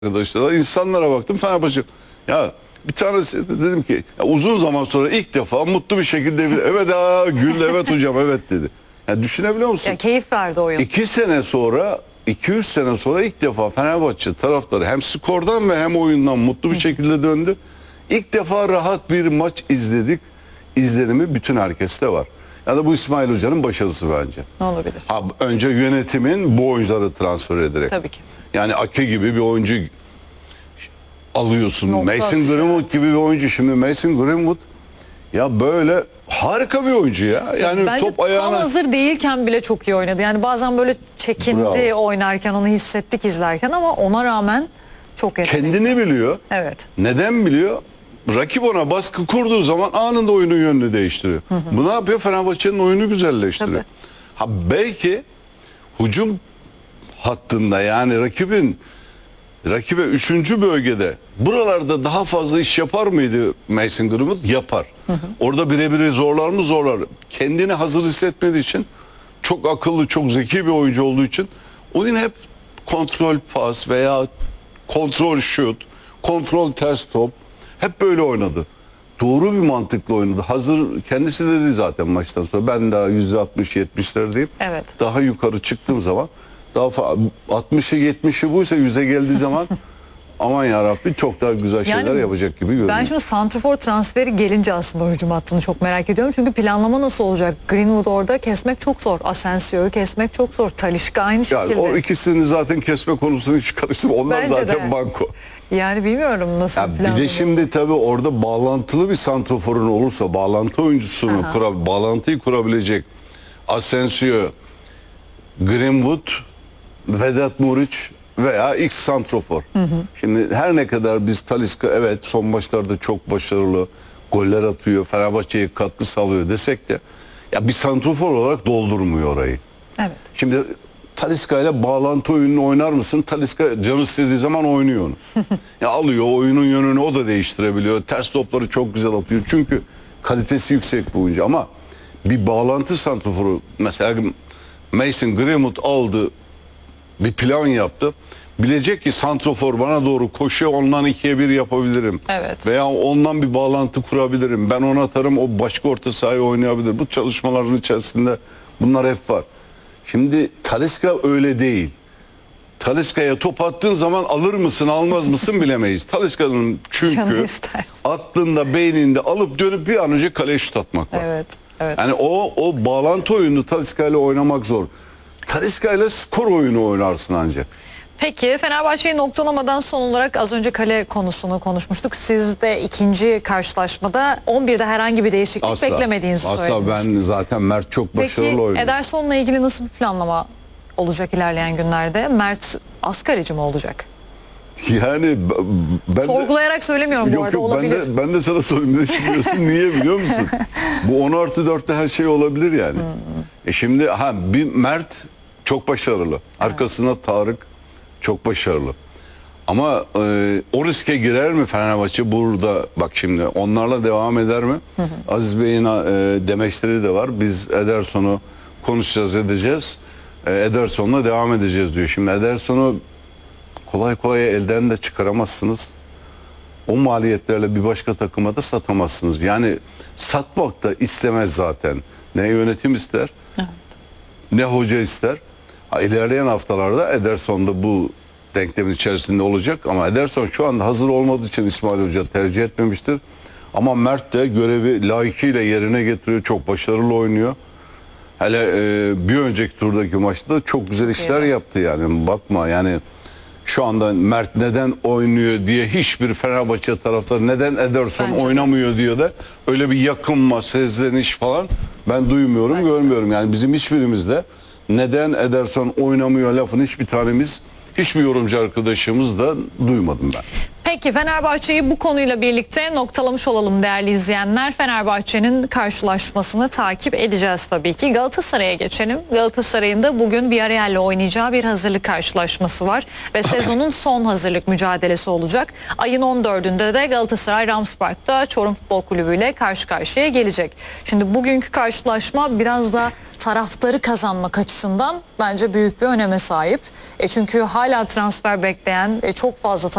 arkadaşlar. İnsanlara baktım, Fenerbahçe. Ya bir tanesi dedim ki ya uzun zaman sonra ilk defa mutlu bir şekilde evet Gül evet hocam evet dedi. Ya düşünebiliyor musun? Ya keyif verdi oyun. 2 sene sonra 200 sene sonra ilk defa Fenerbahçe taraftarı hem skordan ve hem oyundan mutlu bir şekilde döndü. İlk defa rahat bir maç izledik. İzlenimi bütün herkeste var. Ya da bu İsmail Hoca'nın başarısı bence. Ne olabilir? Önce yönetimin bu oyuncuları transfer ederek. Tabii ki. Yani Ake gibi bir oyuncu alıyorsun. Nokta Mason atışı, Greenwood gibi bir oyuncu. Şimdi Mason Greenwood ya böyle harika bir oyuncu ya. Yani bence top ayağına... tam hazır değilken bile çok iyi oynadı. Yani bazen böyle çekindi Bravo. oynarken, onu hissettik izlerken ama ona rağmen çok yetenekli. Kendini biliyor. Evet. Neden biliyor? Rakip ona baskı kurduğu zaman anında oyunun yönünü değiştiriyor. Bu ne yapıyor? Fenerbahçe'nin oyunu güzelleştiriyor. Tabii. Ha belki hücum hattında yani rakibe 3. bölgede buralarda daha fazla iş yapar mıydı Mason Greenwood? Yapar. Orada birebir zorlar mı? Zorlar. Kendini hazır hissetmediği için çok akıllı, çok zeki bir oyuncu olduğu için oyun hep kontrol pas veya kontrol şut, kontrol ters top hep böyle oynadı. Doğru bir mantıkla oynadı. Hazır kendisi dedi zaten maçtan sonra ben daha %60-70'lerdeyim. Evet. Daha yukarı çıktığım zaman daha 60'ı 70'i buysa 100'e geldiği zaman aman yarabbi çok daha güzel şeyler Yani yapacak gibi görünüyor. Ben şimdi santrafor transferi gelince aslında hücum hattını çok merak ediyorum. Çünkü planlama nasıl olacak? Greenwood orada kesmek çok zor. Asensio'yu kesmek çok zor. Talisca aynı Yani şekilde. o ikisini zaten kesme konusunu hiç karıştırma. Onlar Bence zaten de. banko. Yani bilmiyorum nasıl Ya bir bir planlama. de şimdi tabii orada bağlantılı bir santroforun olursa bağlantı oyuncusunu bağlantıyı kurabilecek Asensio, Greenwood, Vedat Muriç veya X santrofor. Şimdi her ne kadar biz Talisca evet son maçlarda çok başarılı goller atıyor, Fenerbahçe'ye katkı sağlıyor desek de ya bir santrofor olarak doldurmuyor orayı. Evet. Şimdi Talisca ile bağlantı oyununu oynar mısın? Talisca canı istediği zaman oynuyor onu. Ya alıyor oyunun yönünü o da değiştirebiliyor. Ters topları çok güzel atıyor. Çünkü kalitesi yüksek bir oyuncu ama bir bağlantı santroforu mesela Mason Greenwood aldı bir plan yaptı. Bilecek ki santrofor bana doğru koşuyor ondan 2'ye 1 yapabilirim. Evet. Veya ondan bir bağlantı kurabilirim. Ben ona atarım o başka orta sahayı oynayabilir. Bu çalışmaların içerisinde bunlar hep var. Şimdi Talisca öyle değil. Talisca'ya top attığın zaman alır mısın almaz mısın bilemeyiz. Talisca'nın Canı çünkü istersin. attığında beyninde alıp dönüp bir an önce kaleye şut atmak var. Evet. Evet. Yani o bağlantı oyunu Talisca ile oynamak zor. Talisca ile skor oyunu oynarsın ancak. Peki Fenerbahçe'yi noktalamadan son olarak az önce kale konusunu konuşmuştuk. Siz de ikinci karşılaşmada 11'de herhangi bir değişiklik beklemediğinizi söylediniz. Asla ben zaten Mert çok başarılı Peki oynuyor. Ederson'la ilgili nasıl bir planlama olacak ilerleyen günlerde? Mert az kaleci mi olacak? Yani ben Sorgulayarak söylemiyorum bu arada olabilir. Ben de sana sorayım ne düşünüyorsun niye biliyor musun? Bu 10+4'te her şey olabilir yani. Şimdi bir Mert çok başarılı. Arkasında Tarık çok başarılı. Ama o riske girer mi Fenerbahçe burada? Bak şimdi onlarla devam eder mi? Aziz Bey'in demeçleri de var. Biz Ederson'u konuşacağız edeceğiz. Ederson'la devam edeceğiz diyor. Şimdi Ederson'u kolay kolay elden de çıkaramazsınız. O maliyetlerle bir başka takıma da satamazsınız. Yani satmak da istemez zaten. Ne yönetim ister, ne hoca ister. İlerleyen haftalarda Ederson da bu denklemin içerisinde olacak. Ama Ederson şu anda hazır olmadığı için İsmail Hoca tercih etmemiştir. Ama Mert de görevi layıkıyla yerine getiriyor. Çok başarılı oynuyor. Hele bir önceki turdaki maçta da çok güzel işler yaptı yani. Bakma yani şu anda Mert neden oynuyor diye hiçbir Fenerbahçe taraftarı neden Ederson oynamıyor diyor da öyle bir yakınma, sesleniş falan ben duymuyorum, görmüyorum. Yani bizim hiçbirimizde neden Ederson oynamıyor lafını hiçbir yorumcu arkadaşımız da duymadım ben. Peki Fenerbahçe'yi bu konuyla birlikte noktalamış olalım değerli izleyenler. Fenerbahçe'nin karşılaşmasını takip edeceğiz tabii ki. Galatasaray'a geçelim. Galatasaray'ın da bugün Villarreal'le oynayacağı bir hazırlık karşılaşması var. Ve sezonun son hazırlık mücadelesi olacak. Ayın 14'ünde de Galatasaray Ramspark'ta Çorum Futbol Kulübü ile karşı karşıya gelecek. Şimdi bugünkü karşılaşma biraz da taraftarı kazanmak açısından bence büyük bir öneme sahip. Çünkü hala transfer bekleyen çok fazla